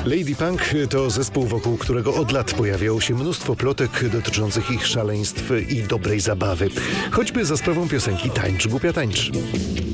Lady Punk to zespół, wokół którego od lat pojawiało się mnóstwo plotek dotyczących ich szaleństw i dobrej zabawy. Choćby za sprawą piosenki Tańcz, głupia tańcz.